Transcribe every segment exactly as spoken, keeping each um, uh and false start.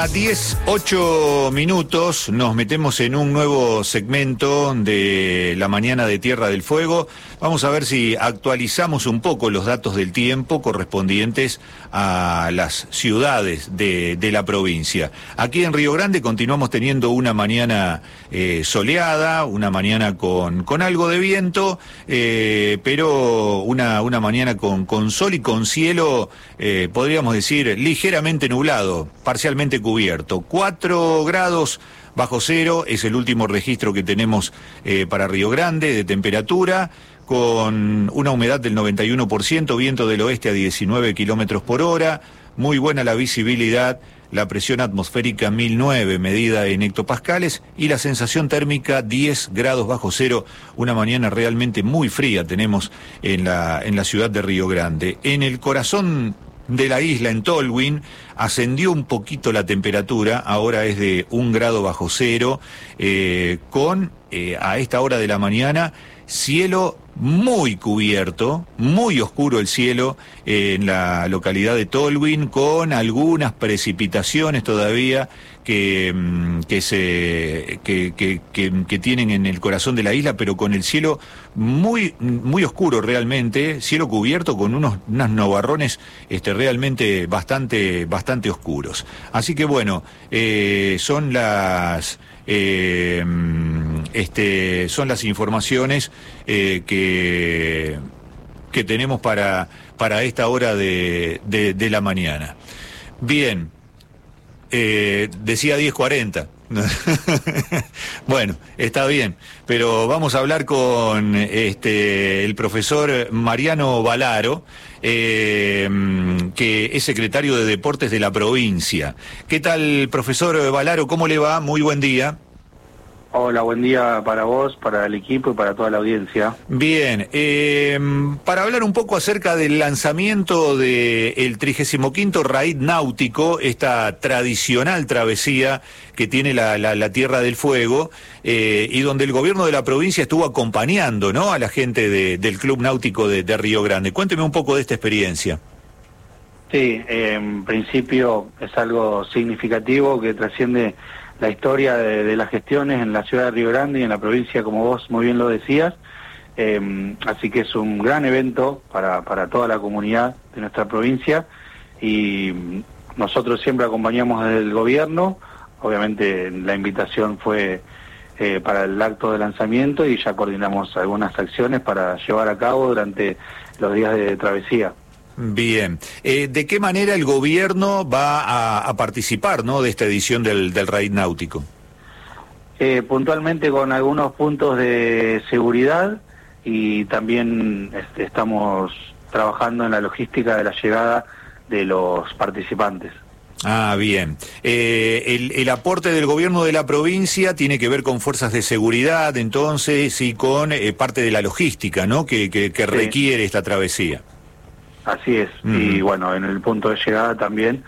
A diez, ocho minutos nos metemos en un nuevo segmento de la mañana de Tierra del Fuego. Vamos a ver si actualizamos un poco los datos del tiempo correspondientes a las ciudades de, de la provincia. Aquí en Río Grande continuamos teniendo una mañana eh, soleada, una mañana con, con algo de viento, eh, pero una, una mañana con, con sol y con cielo, eh, podríamos decir, ligeramente nublado, parcialmente cubierto. Cubierto. cuatro grados bajo cero es el último registro que tenemos eh, para Río Grande de temperatura, con una humedad del noventa y uno por ciento, viento del oeste a diecinueve kilómetros por hora, muy buena la visibilidad, la presión atmosférica mil nueve medida en hectopascales y la sensación térmica diez grados bajo cero, una mañana realmente muy fría tenemos en la, en la ciudad de Río Grande. En el corazón de la isla, en Tolwyn, ascendió un poquito la temperatura, ahora es de un grado bajo cero, eh, con eh, a esta hora de la mañana cielo muy cubierto, muy oscuro el cielo eh, en la localidad de Tolwyn, con algunas precipitaciones todavía que, que se que, que, que, que tienen en el corazón de la isla, pero con el cielo muy muy oscuro realmente, cielo cubierto con unos unos nubarrones este realmente bastante bastante oscuros. Así que bueno, eh, son las Eh, este, son las informaciones eh, que, que tenemos para, para esta hora de, de, de la mañana. Bien, eh, decía diez cuarenta. Bueno, está bien, pero vamos a hablar con este el profesor Mariano Valaro, eh, que es secretario de Deportes de la provincia. ¿Qué tal, profesor Valaro? ¿Cómo le va? Muy buen día. Hola, buen día para vos, para el equipo y para toda la audiencia. Bien, eh, para hablar un poco acerca del lanzamiento del trigésimo quinto Raid Náutico, esta tradicional travesía que tiene la, la, la Tierra del Fuego, eh, y donde el gobierno de la provincia estuvo acompañando, ¿no?, a la gente de, del Club Náutico de, de Río Grande. Cuénteme un poco de esta experiencia. Sí, eh, en principio es algo significativo que trasciende la historia de, de las gestiones en la ciudad de Río Grande y en la provincia, como vos muy bien lo decías. Eh, así que es un gran evento para, para toda la comunidad de nuestra provincia y nosotros siempre acompañamos desde el gobierno. Obviamente la invitación fue eh, para el acto de lanzamiento y ya coordinamos algunas acciones para llevar a cabo durante los días de travesía. Bien. Eh, ¿De qué manera el gobierno va a, a participar, ¿no?, de esta edición del, del Raid Náutico? Eh, puntualmente con algunos puntos de seguridad y también este, estamos trabajando en la logística de la llegada de los participantes. Ah, bien. Eh, el, el aporte del gobierno de la provincia tiene que ver con fuerzas de seguridad, entonces, y con eh, parte de la logística, ¿no?, que, que, que requiere sí. esta travesía. Así es, uh-huh. Y bueno, en el punto de llegada también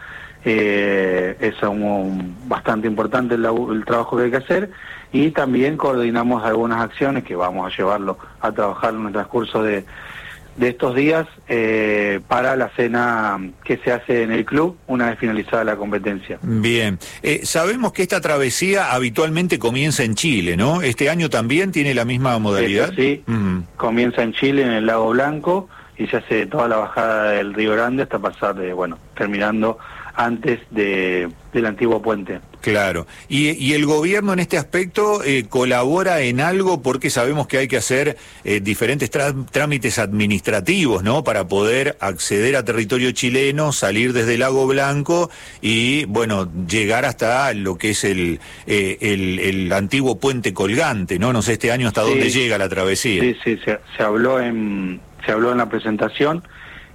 eh, es un, un, bastante importante el, el trabajo que hay que hacer y también coordinamos algunas acciones que vamos a llevarlo a trabajar en el transcurso de, de estos días eh, para la cena que se hace en el club una vez finalizada la competencia. Bien, eh, sabemos que esta travesía habitualmente comienza en Chile, ¿no? ¿Este año también tiene la misma modalidad? Eso sí, uh-huh. Comienza en Chile, en el Lago Blanco, y se hace toda la bajada del Río Grande hasta pasar, de, bueno, terminando antes de, del antiguo puente. Claro. ¿Y, y el gobierno en este aspecto eh, colabora en algo? Porque sabemos que hay que hacer eh, diferentes trámites administrativos, ¿no?, para poder acceder a territorio chileno, salir desde el Lago Blanco y, bueno, llegar hasta lo que es el, eh, el, el antiguo puente colgante, ¿no? No sé este año hasta sí, dónde llega la travesía. Sí, sí, se, se habló en... Se habló en la presentación,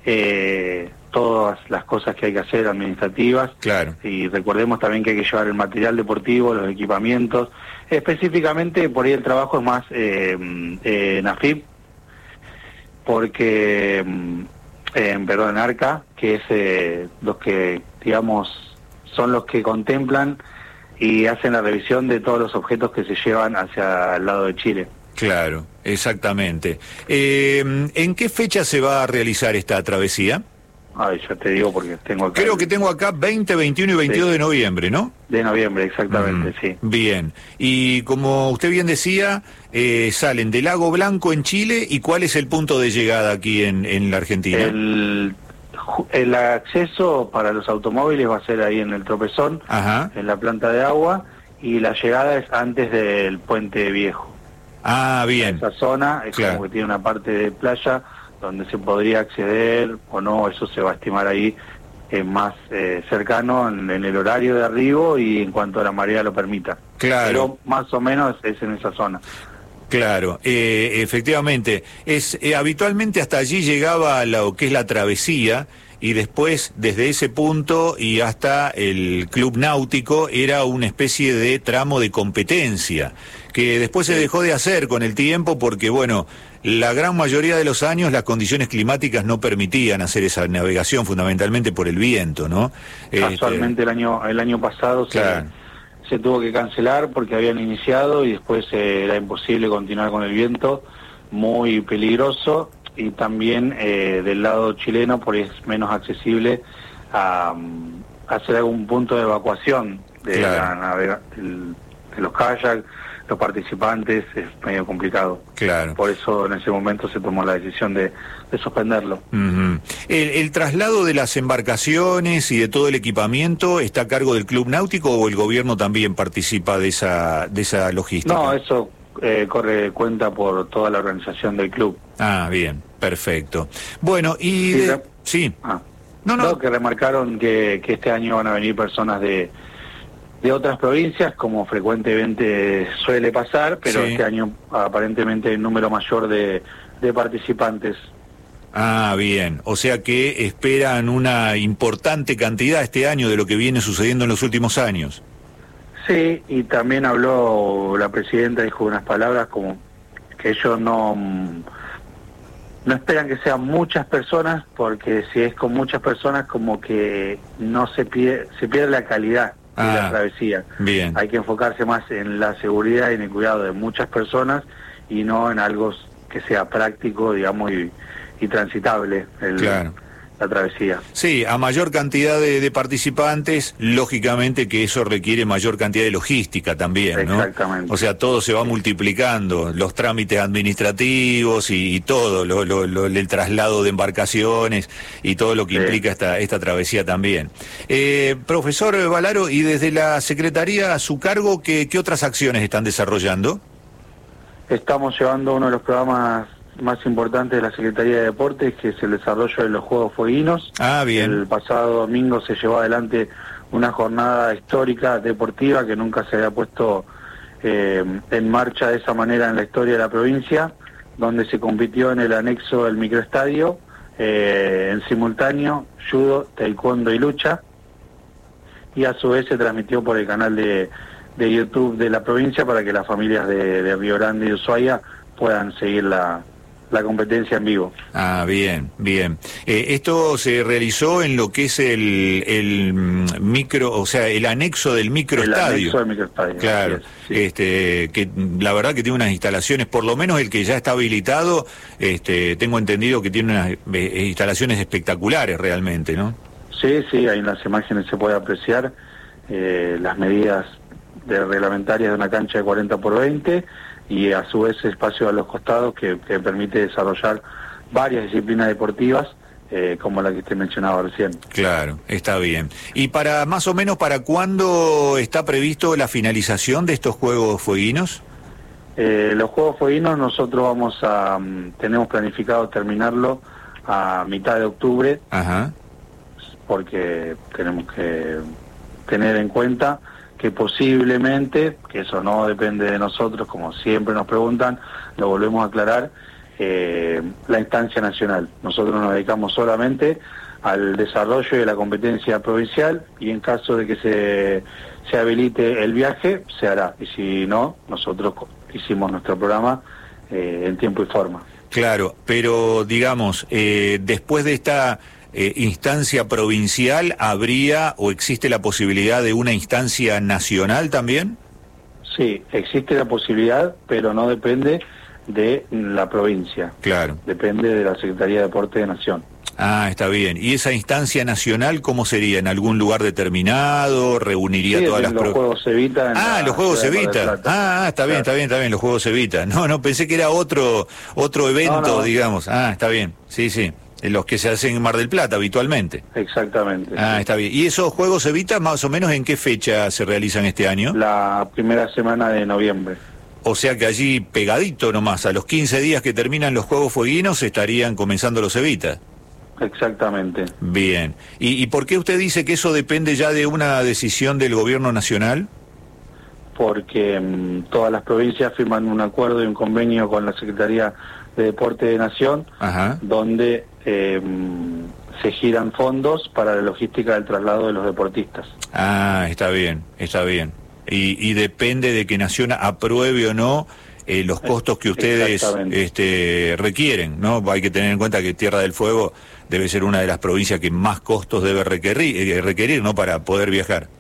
eh, todas las cosas que hay que hacer administrativas. Claro. Y recordemos también que hay que llevar el material deportivo, los equipamientos. Específicamente, por ahí el trabajo es más eh, eh, en A F I P, porque, eh, perdón, en ARCA, que es eh, los que, digamos, son los que contemplan y hacen la revisión de todos los objetos que se llevan hacia el lado de Chile. Claro, exactamente. Eh, ¿En qué fecha se va a realizar esta travesía? Ay, ya te digo porque tengo acá... Creo que tengo acá veinte, veintiuno y veintidós sí. de noviembre, ¿no? De noviembre, exactamente, mm, sí. Bien. Y como usted bien decía, eh, salen de Lago Blanco en Chile, ¿y cuál es el punto de llegada aquí en, en la Argentina? El, el acceso para los automóviles va a ser ahí en el Tropezón, Ajá. en la planta de agua, y la llegada es antes del Puente Viejo. Ah, bien. Esa zona es claro. como que tiene una parte de playa donde se podría acceder o no, eso se va a estimar ahí eh, más eh, cercano en, en el horario de arribo y en cuanto a la marea lo permita. Claro. Pero más o menos es en esa zona. Claro, eh, efectivamente. Es eh, habitualmente hasta allí llegaba lo que es la travesía, y después desde ese punto y hasta el Club Náutico era una especie de tramo de competencia, que después se dejó de hacer con el tiempo porque, bueno, la gran mayoría de los años las condiciones climáticas no permitían hacer esa navegación, fundamentalmente por el viento, ¿no? Casualmente este... el año el año pasado claro. se, se tuvo que cancelar porque habían iniciado y después eh, era imposible continuar con el viento, muy peligroso. Y también eh, del lado chileno, porque es menos accesible a, a hacer algún punto de evacuación de, claro. la navega del, de los kayaks, los participantes, es medio complicado. Claro. Por eso en ese momento se tomó la decisión de, de suspenderlo. Uh-huh. el, ¿El traslado de las embarcaciones y de todo el equipamiento está a cargo del Club Náutico o el gobierno también participa de esa, de esa logística? No, eso eh, corre cuenta por toda la organización del club. Ah, bien. Perfecto. Bueno, y... Sí. De... sí. Ah. No, no. no, que remarcaron que, que este año van a venir personas de, de otras provincias, como frecuentemente suele pasar, pero sí. este año aparentemente hay un número mayor de, de participantes. Ah, bien. O sea que esperan una importante cantidad este año de lo que viene sucediendo en los últimos años. Sí, y también habló la presidenta, dijo unas palabras como que ellos no... No esperan que sean muchas personas, porque si es con muchas personas como que no se pierde, se pierde la calidad de ah, la travesía. Bien. Hay que enfocarse más en la seguridad y en el cuidado de muchas personas y no en algo que sea práctico, digamos, y, y transitable. El, claro. La travesía. Sí, a mayor cantidad de, de participantes, lógicamente que eso requiere mayor cantidad de logística también, ¿no? Exactamente. O sea, todo se va multiplicando, los trámites administrativos y, y todo, lo, lo, lo, el traslado de embarcaciones y todo lo que sí. implica esta, esta travesía también. Eh, profesor Valaro, y desde la Secretaría a su cargo, ¿qué, qué otras acciones están desarrollando? Estamos llevando uno de los programas más importante de la Secretaría de Deportes, que es el desarrollo de los Juegos Fueguinos. Ah, bien. El pasado domingo se llevó adelante una jornada histórica deportiva que nunca se había puesto eh, en marcha de esa manera en la historia de la provincia, donde se compitió en el anexo del microestadio, eh, en simultáneo, judo, taekwondo y lucha, y a su vez se transmitió por el canal de, de YouTube de la provincia para que las familias de, de Río Grande y Ushuaia puedan seguir la la competencia en vivo. Ah, bien, bien. Eh, esto se realizó en lo que es el, el micro, o sea, el anexo del microestadio. El anexo del microestadio. Claro, es, sí. este, que la verdad que tiene unas instalaciones, por lo menos el que ya está habilitado, este, tengo entendido que tiene unas eh, instalaciones espectaculares realmente, ¿no? Sí, sí, ahí en las imágenes se puede apreciar eh, las medidas de reglamentarias de una cancha de cuarenta por veinte, y a su vez espacio a los costados que, que permite desarrollar varias disciplinas deportivas, eh, como la que usted mencionaba recién. Claro, está bien. ¿Y para más o menos para cuándo está previsto la finalización de estos Juegos Fueguinos? Eh, los Juegos Fueguinos nosotros vamos a, um, tenemos planificado terminarlo a mitad de octubre. Ajá. Porque tenemos que tener en cuenta que posiblemente, que eso no depende de nosotros, como siempre nos preguntan, lo volvemos a aclarar, eh, la instancia nacional. Nosotros nos dedicamos solamente al desarrollo de la competencia provincial y en caso de que se, se habilite el viaje, se hará. Y si no, nosotros hicimos nuestro programa eh, en tiempo y forma. Claro, pero digamos, eh, después de esta... Eh, instancia provincial, ¿habría o existe la posibilidad de una instancia nacional también? Sí, existe la posibilidad, pero no depende de la provincia. Claro. Depende de la Secretaría de Deporte de Nación. Ah, está bien. ¿Y esa instancia nacional cómo sería? ¿En algún lugar determinado? ¿Reuniría sí, todas las los pro... Juegos Evita. Ah, los Juegos Evita. Ah, está bien, claro. está bien, está bien, los Juegos Evita. No, no, pensé que era otro otro evento, no, no. digamos. Ah, está bien. Sí, sí. Los que se hacen en Mar del Plata habitualmente. Exactamente. Ah, sí. Está bien. ¿Y esos Juegos Evita más o menos en qué fecha se realizan este año? La primera semana de noviembre. O sea que allí pegadito nomás, a los quince días que terminan los Juegos Fueguinos estarían comenzando los Evita. Exactamente. Bien. ¿Y, ¿Y por qué usted dice que eso depende ya de una decisión del gobierno nacional? Porque mmm, todas las provincias firman un acuerdo y un convenio con la Secretaría de Deporte de Nación, Ajá. donde eh, se giran fondos para la logística del traslado de los deportistas. Ah, está bien, está bien. Y, y depende de que Nación apruebe o no eh, los costos que ustedes este, requieren, ¿no? Hay que tener en cuenta que Tierra del Fuego debe ser una de las provincias que más costos debe requerir, eh, requerir, ¿no? Para poder viajar.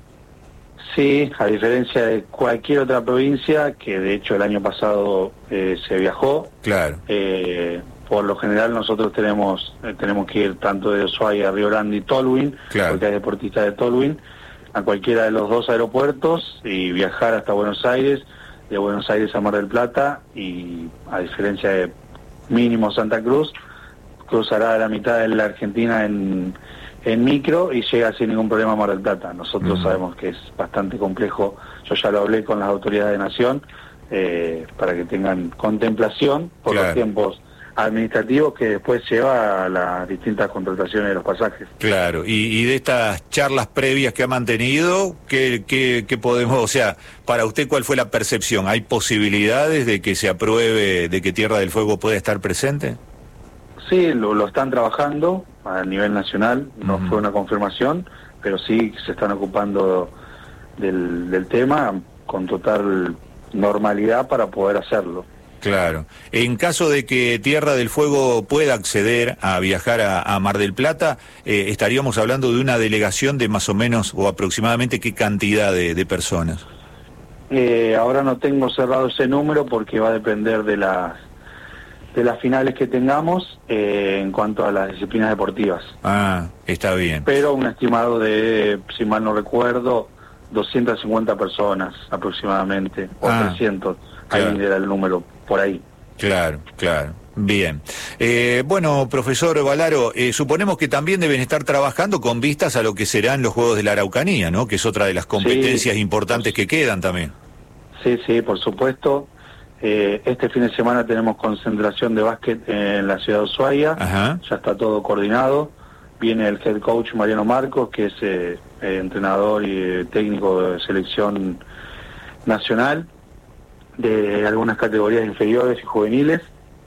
Sí, a diferencia de cualquier otra provincia, que de hecho el año pasado eh, se viajó. Claro. Eh, por lo general nosotros tenemos eh, tenemos que ir tanto de Ushuaia, Río Grande y Tolwyn, claro. porque hay deportistas de Tolwyn, a cualquiera de los dos aeropuertos y viajar hasta Buenos Aires, de Buenos Aires a Mar del Plata, y a diferencia de mínimo Santa Cruz, cruzará la mitad de la Argentina en, en micro y llega sin ningún problema a Mar del Plata. Nosotros mm. sabemos que es bastante complejo, yo ya lo hablé con las autoridades de Nación, eh, para que tengan contemplación por claro. los tiempos administrativos que después lleva a las distintas contrataciones de los pasajes. Claro, y, y de estas charlas previas que ha mantenido, ¿qué, qué, qué podemos, o sea, para usted cuál fue la percepción? ¿Hay posibilidades de que se apruebe, de que Tierra del Fuego pueda estar presente? Sí, lo, lo están trabajando a nivel nacional, no uh-huh. fue una confirmación, pero sí se están ocupando del, del tema con total normalidad para poder hacerlo. Claro. En caso de que Tierra del Fuego pueda acceder a viajar a, a Mar del Plata, eh, estaríamos hablando de una delegación de más o menos o aproximadamente qué cantidad de, de personas. Eh, ahora no tengo cerrado ese número porque va a depender de las de las finales que tengamos eh, en cuanto a las disciplinas deportivas. Ah, está bien. Pero un estimado de, si mal no recuerdo, doscientas cincuenta personas aproximadamente, o ah, trescientos, claro. Ahí era el número, por ahí. Claro, claro. Bien. Eh, bueno, profesor Valaro, eh, suponemos que también deben estar trabajando con vistas a lo que serán los Juegos de la Araucanía, ¿no? Que es otra de las competencias sí, importantes que quedan también. Sí, sí, por supuesto. Eh, este fin de semana tenemos concentración de básquet en la ciudad de Ushuaia. Ajá. Ya está todo coordinado. Viene el head coach Mariano Marcos, que es eh, eh, entrenador y eh, técnico de selección nacional de algunas categorías inferiores y juveniles.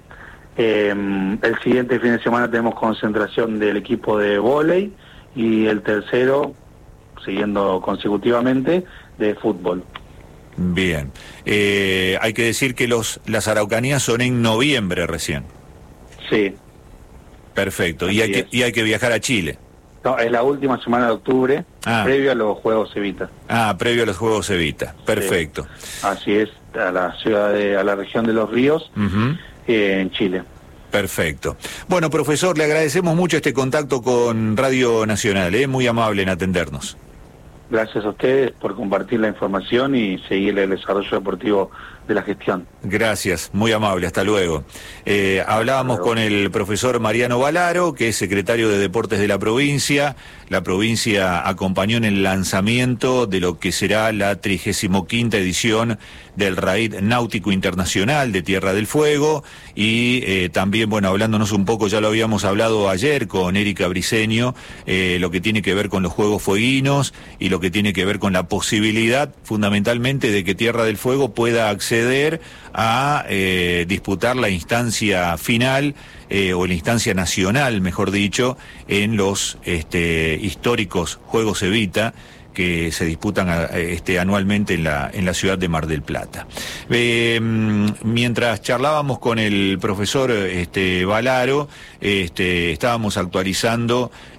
Eh, el siguiente fin de semana tenemos concentración del equipo de vóley y el tercero, siguiendo consecutivamente, de fútbol. Bien. Eh, hay que decir que los las Araucanías son en noviembre recién. Sí. Perfecto. Y hay, que, y hay que viajar a Chile. No, es la última semana de octubre, ah. previo a los Juegos Evita. Ah, previo a los Juegos Evita. Perfecto. Sí. Así es, a la ciudad de, a la región de Los Ríos, uh-huh. eh, en Chile. Perfecto. Bueno, profesor, le agradecemos mucho este contacto con Radio Nacional, ¿eh? Muy amable en atendernos. Gracias a ustedes por compartir la información y seguir el desarrollo deportivo de la gestión. Gracias, muy amable, hasta luego. Eh, hablábamos con el profesor Mariano Valaro, que es secretario de Deportes de la provincia. La provincia acompañó en el lanzamiento de lo que será la trigésima quinta edición del Raid Náutico Internacional de Tierra del Fuego y eh, también, bueno, hablándonos un poco, ya lo habíamos hablado ayer con Erika Briceño, eh, lo que tiene que ver con los Juegos Fueguinos y lo que tiene que ver con la posibilidad fundamentalmente de que Tierra del Fuego pueda acceder a eh, disputar la instancia final eh, o la instancia nacional, mejor dicho, en los este, históricos Juegos Evita que se disputan este, anualmente en la, en la ciudad de Mar del Plata. Eh, mientras charlábamos con el profesor este, Valaro, este, estábamos actualizando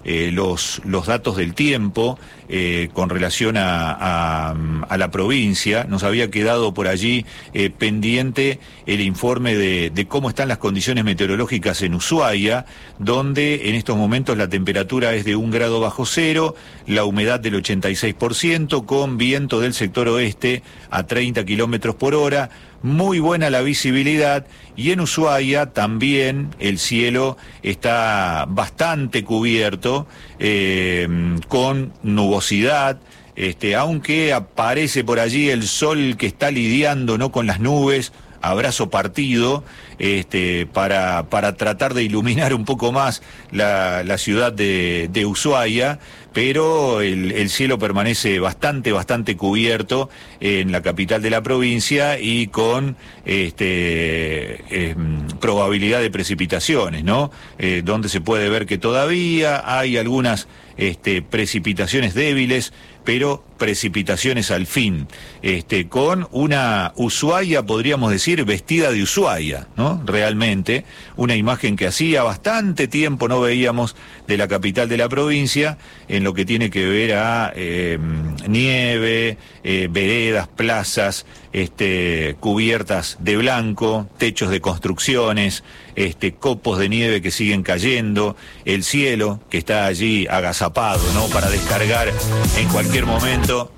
eh, los, los datos del tiempo eh, con relación a, a, a la provincia. Nos había quedado por allí eh, pendiente el informe de, de cómo están las condiciones meteorológicas en Ushuaia, donde en estos momentos la temperatura es de un grado bajo cero, la humedad del ochenta y seis por ciento, con viento del sector oeste a treinta kilómetros por hora, muy buena la visibilidad, y en Ushuaia también el cielo está bastante cubierto, eh, con nubosidad, este, aunque aparece por allí el sol que está lidiando, ¿no?, con las nubes, abrazo partido, este, para, para tratar de iluminar un poco más la, la ciudad de, de Ushuaia, pero el, el cielo permanece bastante, bastante cubierto en la capital de la provincia y con este, eh, probabilidad de precipitaciones, ¿no? Eh, donde se puede ver que todavía hay algunas este, precipitaciones débiles, pero precipitaciones al fin, este, con una Ushuaia, podríamos decir, vestida de Ushuaia, ¿no? Realmente, una imagen que hacía bastante tiempo no veíamos de la capital de la provincia, en lo que tiene que ver a eh, nieve, eh, veredas, plazas, este, cubiertas de blanco, techos de construcciones, este, copos de nieve que siguen cayendo, el cielo que está allí agazapado, ¿no?, para descargar en cualquier momento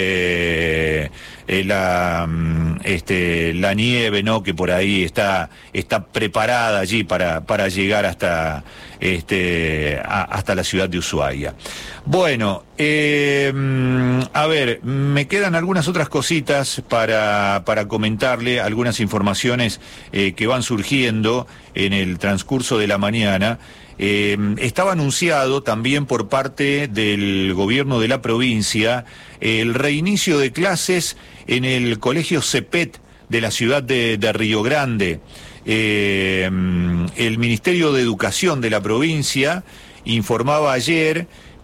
eh, eh, la, este, la nieve, ¿no?, que por ahí está, está preparada allí para, para llegar hasta, este, a, hasta la ciudad de Ushuaia. Bueno, eh, a ver, me quedan algunas otras cositas para, para comentarle, algunas informaciones eh, que van surgiendo en el transcurso de la mañana. Eh, estaba anunciado también por parte del gobierno de la provincia el reinicio de clases en el colegio CEPET de la ciudad de, de Río Grande. Eh, el Ministerio de Educación de la provincia informaba ayer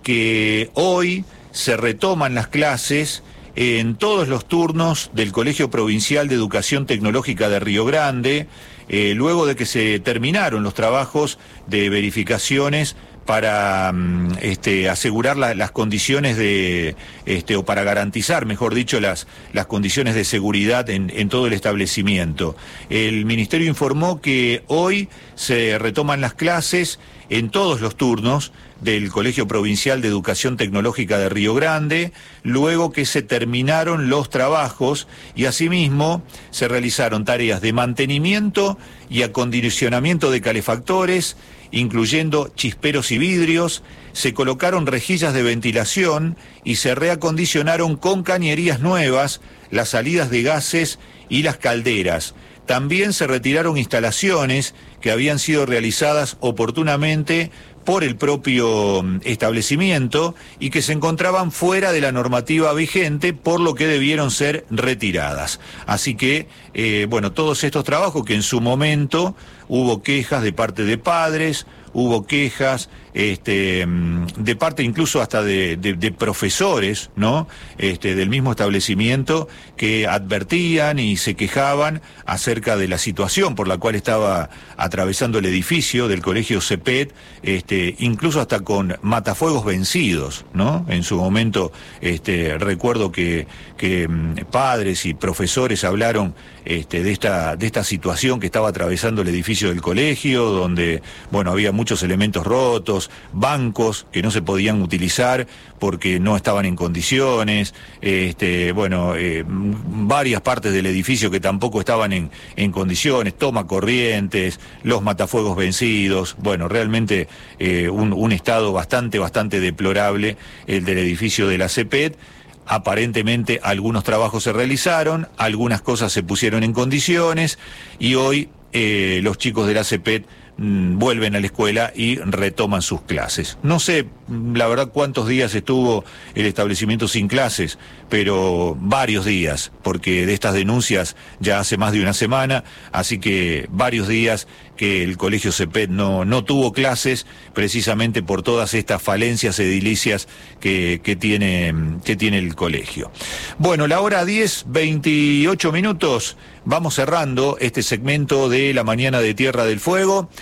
que hoy se retoman las clases en todos los turnos del Colegio Provincial de Educación Tecnológica de Río Grande, eh, luego de que se terminaron los trabajos de verificaciones para este, asegurar la, las condiciones de, este, o para garantizar, mejor dicho, las, las condiciones de seguridad en, en todo el establecimiento. El Ministerio informó que hoy se retoman las clases en todos los turnos del Colegio Provincial de Educación Tecnológica de Río Grande, luego que se terminaron los trabajos y asimismo se realizaron tareas de mantenimiento y acondicionamiento de calefactores, incluyendo chisperos y vidrios, se colocaron rejillas de ventilación y se reacondicionaron con cañerías nuevas las salidas de gases y las calderas. También se retiraron instalaciones que habían sido realizadas oportunamente por el propio establecimiento y que se encontraban fuera de la normativa vigente, por lo que debieron ser retiradas. Así que, eh, bueno, todos estos trabajos que en su momento hubo quejas de parte de padres, hubo quejas este, de parte incluso hasta de, de, de profesores, ¿no?, este, del mismo establecimiento, que advertían y se quejaban acerca de la situación por la cual estaba atravesando el edificio del colegio CEPET, este, incluso hasta con matafuegos vencidos, ¿no? En su momento, este, recuerdo que, que padres y profesores hablaron este, de esta, de esta situación que estaba atravesando el edificio del colegio, donde, bueno, había muchos elementos rotos, bancos que no se podían utilizar porque no estaban en condiciones, este, bueno, eh, varias partes del edificio que tampoco estaban en, en condiciones, toma corrientes, los matafuegos vencidos, bueno, realmente eh, un, un estado bastante, bastante deplorable el del edificio de la CEPET. Aparentemente algunos trabajos se realizaron, algunas cosas se pusieron en condiciones y hoy eh, los chicos de la CEPET mmm, vuelven a la escuela y retoman sus clases. No sé, la verdad, cuántos días estuvo el establecimiento sin clases, pero varios días, porque de estas denuncias ya hace más de una semana, así que varios días que el colegio CEPET no, no tuvo clases, precisamente por todas estas falencias edilicias que, que, tiene, que tiene el colegio. Bueno, la hora diez, veintiocho minutos, vamos cerrando este segmento de la mañana de Tierra del Fuego.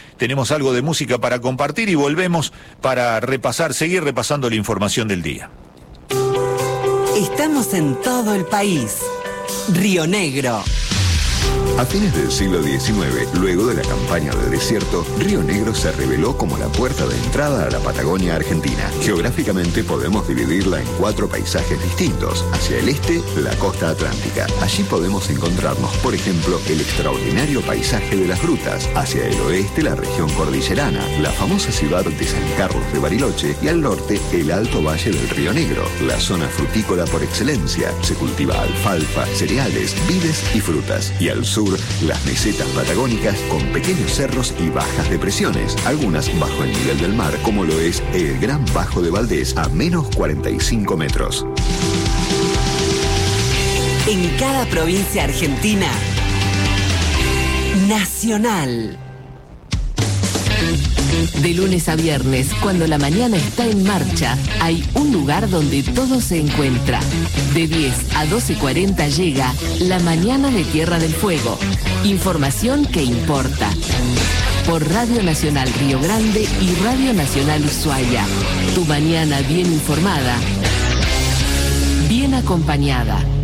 tenemos algo de música para compartir y volvemos para repasar, seguir repasando la información del día. Estamos en todo el país. Río Negro. A fines del siglo diecinueve, luego de la campaña del desierto, Río Negro se reveló como la puerta de entrada a la Patagonia Argentina. Geográficamente podemos dividirla en cuatro paisajes distintos. Hacia el este, la costa atlántica. Allí podemos encontrarnos, por ejemplo, el extraordinario paisaje de las grutas. Hacia el oeste, la región cordillerana, la famosa ciudad de San Carlos de Bariloche, y al norte, el alto valle del Río Negro, la zona frutícola por excelencia. Se cultiva alfalfa, cereales, vides y frutas. Y al sur, las mesetas patagónicas con pequeños cerros y bajas depresiones, algunas bajo el nivel del mar, como lo es el Gran Bajo de Valdés, a menos cuarenta y cinco metros. En cada provincia argentina, Nacional. De lunes a viernes, cuando la mañana está en marcha, hay un lugar donde todo se encuentra. De diez a doce cuarenta llega La Mañana de Tierra del Fuego. Información que importa. Por Radio Nacional Río Grande y Radio Nacional Ushuaia. Tu mañana bien informada, bien acompañada.